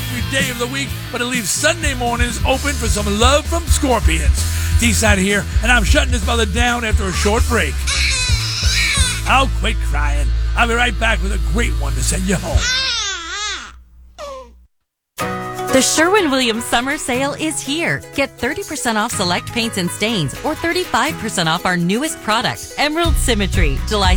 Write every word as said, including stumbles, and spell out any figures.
every day of the week, but it leaves Sunday mornings open for some love from Scorpions. D-Side here, and I'm shutting this mother down after a short break. Oh, quit crying. I'll be right back with a great one to send you home. The Sherwin-Williams Summer Sale is here. Get thirty percent off select paints and stains or thirty-five percent off our newest product, Emerald Symmetry, July